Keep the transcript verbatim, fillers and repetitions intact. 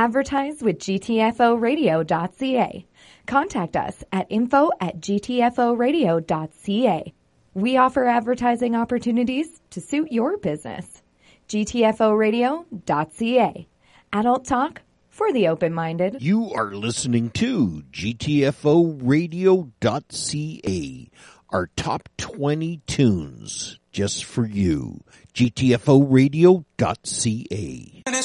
Advertise with G T F O radio dot C A. Contact us at info at G T F O radio dot C A. We offer advertising opportunities to suit your business. G T F O radio dot C A. Adult talk for the open-minded. You are listening to G T F O radio dot C A, our top twenty tunes just for you. G T F O radio dot C A.